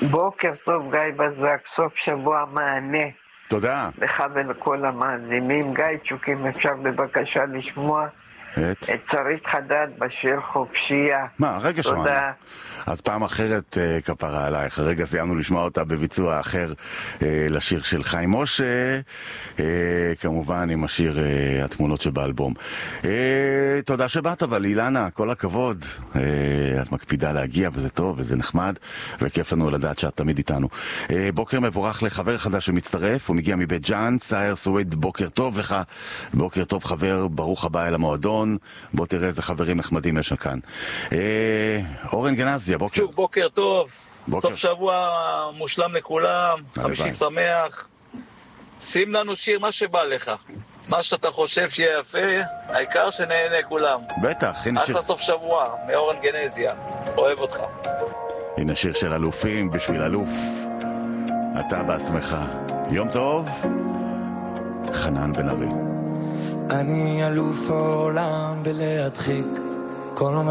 בוקר טוב, גיא בזק, סוף שבוע מענה תודה. לך ולכל המאזינים. גיא צ'וקים, אפשר בבקשה לשמוע את שרית חדד בשיר חופשייה? מה, רגע שמענו. תודה. אז פעם אחרת כפרה עלייך, הרגע סיימנו לשמוע אותה בביצוע אחר לשיר של חיים משה, כמובן עם השיר התמונות שבאלבום. תודה שבאת, אבל אילנה, כל הכבוד, את מקפידה להגיע וזה טוב וזה נחמד וכיף לנו לדעת שאת תמיד איתנו. בוקר מבורך לחבר חדש שמצטרף, הוא מגיע מבית ג'אן, סייר סוויד, בוקר טוב לך. בוקר טוב חבר, ברוך הבא אל המועדון, בוא תראה איזה חברים נחמדים יש כאן. אורן גנזיה, בוקר. שוב, בוקר טוב, בוקר. סוף שבוע מושלם לכולם, חמישי שמח. שים לנו שיר מה שבא לך, מה שאתה חושב שיהיה יפה, העיקר שנהנה כולם. בטח, הנה שיר. אחלה סוף שבוע, מאורן גנזיה, אוהב אותך. הנה שיר של אלופים בשביל אלוף, אתה בעצמך. יום טוב, חנן בן ארי. אני אלוף העולם בלהדחיק כל